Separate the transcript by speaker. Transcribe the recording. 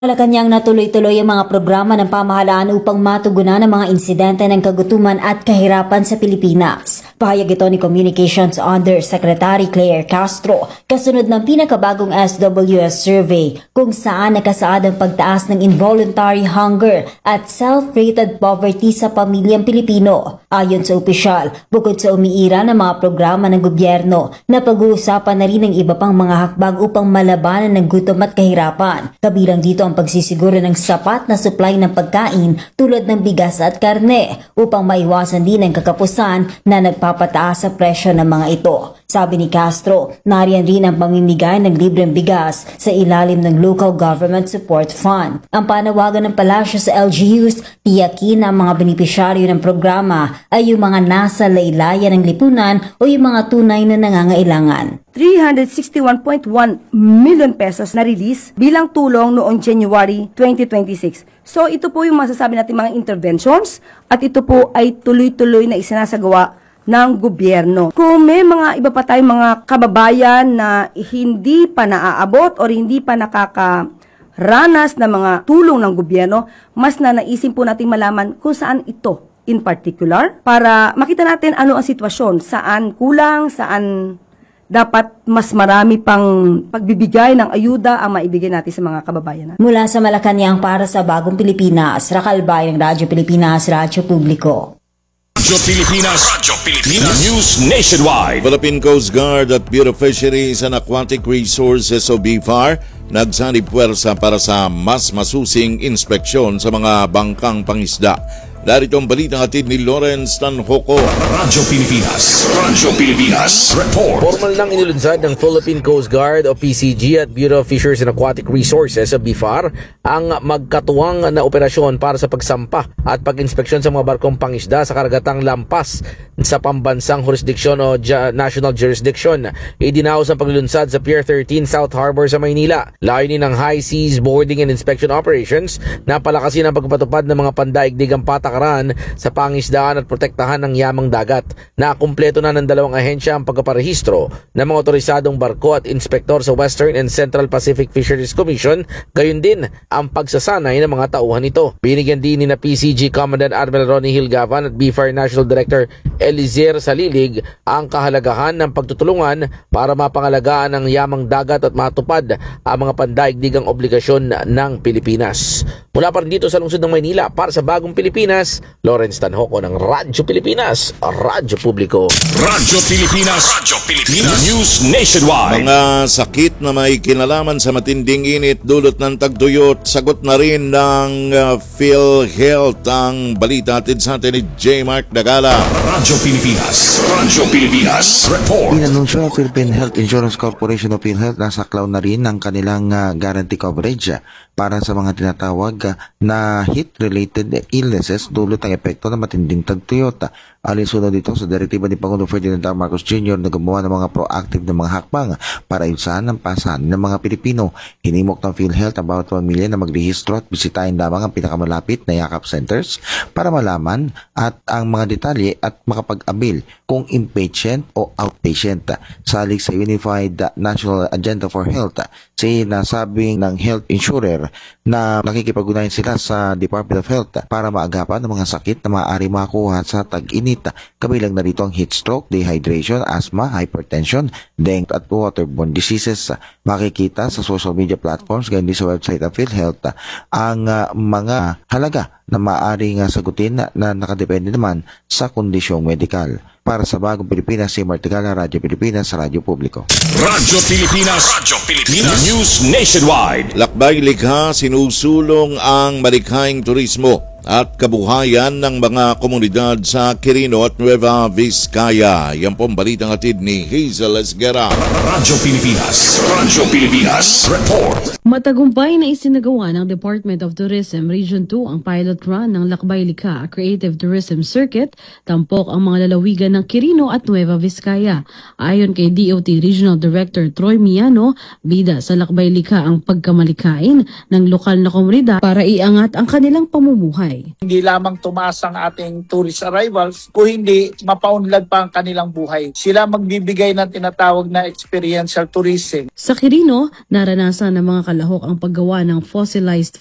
Speaker 1: Malacanang natuloy-tuloy ang mga programa ng pamahalaan upang matugunan ang mga insidente ng kagutuman at kahirapan sa Pilipinas. Pahayag ito ni Communications Undersecretary Claire Castro kasunod ng pinakabagong SWS survey kung saan nakasaad ang pagtaas ng involuntary hunger at self-rated poverty sa pamilyang Pilipino. Ayon sa opisyal, bukod sa umiira ng mga programa ng gobyerno, napag-uusapan na rin ang iba pang mga hakbang upang malabanan ng gutom at kahirapan. Kabilang dito ang pagsisiguro ng sapat na supply ng pagkain tulad ng bigas at karne upang maiwasan din ang kakapusan na nagpapataas sa presyo ng mga ito. Sabi ni Castro, nariyan rin ang pamimigay ng libreng bigas sa ilalim ng Local Government Support Fund. Ang panawagan ng palasyo sa LGUs, tiyakin na ang mga benepisyaryo ng programa ay yung mga nasa laylayan ng lipunan o yung mga tunay na nangangailangan.
Speaker 2: 361.1 million pesos na release bilang tulong noong January 2026. So ito po yung masasabi natin mga interventions at ito po ay tuloy-tuloy na isinasagawa ng gobyerno. Kung may mga iba pa tayong mga kababayan na hindi pa naaabot o hindi pa nakakaranas ng mga tulong ng gobyerno, mas nanaisin po natin malaman kung saan ito in particular para makita natin ano ang sitwasyon, saan kulang, saan dapat mas marami pang pagbibigay ng ayuda ang maibigay natin sa mga kababayan natin.
Speaker 1: Mula sa Malacanang para sa Bagong Pilipinas, Rakalbay ng Radyo Pilipinas, Radyo Publiko.
Speaker 3: Radyo Pilipinas News Nationwide.
Speaker 4: Philippine Coast Guard at Bureau of Fisheries and Aquatic Resources o BFAR nagsanib puwersa para sa mas masusing inspeksyon sa mga bangkang pangisda. Narito ang balitang hatid ni Lawrence Tanhoco.
Speaker 3: Radyo Pilipinas Report.
Speaker 5: Formal nang inilunsad ng Philippine Coast Guard o PCG at Bureau of Fisheries and Aquatic Resources o BFAR ang magkatuwang na operasyon para sa pagsampa at pag-inspeksyon sa mga barkong pangisda sa karagatang lampas sa pambansang jurisdiction o national jurisdiction. Idinaos ang paglulunsad sa Pier 13 South Harbor sa Maynila. Layunin ng High Seas Boarding and Inspection Operations na palakasin ang pagpatupad ng mga pandaigdigang patakaran sa pangisdaan at protektahan ng yamang dagat. Nakumpleto na ng dalawang ahensya ang pagpaparehistro ng mga otorisadong barko at inspektor sa Western and Central Pacific Fisheries Commission, gayon din ang pagsasanay ng mga tauhan nito. Binigyan din ni na PCG Commandant Admiral Ronnie Hilgavan at BFAR National Director Elizer Salilig ang kahalagahan ng pagtutulungan para mapangalagaan ang yamang dagat at matupad ang mga pandaigdigang obligasyon ng Pilipinas. Mula pa rin dito sa lungsod ng Maynila para sa Bagong Pilipinas, Lawrence Tanhoco ng Radyo Pilipinas, Radyo Publiko.
Speaker 3: Radyo Pilipinas News Nationwide.
Speaker 4: Mga sakit na may kinalaman sa matinding init dulot ng tagtuyot, sagot na rin ng PhilHealth. Ang balita atid sa atin ni J. Mark Dagala.
Speaker 3: Radyo Pilipinas Report.
Speaker 6: Inanunsyo ng Philippine Health Insurance Corporation o PhilHealth na saklaw na rin ang kanilang guarantee coverage para sa mga tinatawag na heat-related illnesses dulot ng epekto ng matinding tagtuyot. Alinsunod dito sa direktiba ni Pangulong Ferdinand R. Marcos Jr. na gumawa ng mga proactive na mga hakbang para ayusan ang pasanin ng mga Pilipino. Hinimok ng PhilHealth ang bawat pamilya na magrehistro at bisitahin lamang ang pinakamalapit na yakap centers para malaman at ang mga detalye at makapag-abil kung inpatient o outpatient. Salig sa Unified National Agenda for Health, sinasabing ng health insurer na nakikipag-ugnayan sila sa Department of Health para maagapan ng mga sakit na maaari makuha sa tag-init. Kabilang na rito ang heat stroke, dehydration, asthma, hypertension, dengue at waterborne diseases. Makikita sa social media platforms gayon din sa website ng PhilHealth ang mga halaga na maaaring sagutin na nakadepende naman sa kondisyong medikal. Para sa Bagong Pilipinas, si Martigala, Radyo Pilipinas, Radyo Publiko.
Speaker 3: Radyo Pilipinas News Nationwide.
Speaker 4: Lakbay Likha, sinusulong ang malikhaing turismo at kabuhayan ng mga komunidad sa Quirino at Nueva Vizcaya. Yan po ang balitang hatid ni Hazel Esguera.
Speaker 3: Radyo Pilipinas Report.
Speaker 7: Matagumpay na isinagawa ng Department of Tourism Region 2 ang pilot run ng Lakbay Likha Creative Tourism Circuit, tampok ang mga lalawigan ng Quirino at Nueva Vizcaya. Ayon kay DOT Regional Director Troy Miano, bida sa Lakbay Likha ang pagkamalikain ng lokal na komunidad para iangat ang kanilang pamumuhay. Binay.
Speaker 8: Hindi lamang tumaas ang ating tourist arrivals, kung hindi mapaunlad pa ang kanilang buhay. Sila magbibigay ng tinatawag na experiential tourism.
Speaker 7: Sa Quirino, naranasan ng mga kalahok ang paggawa ng fossilized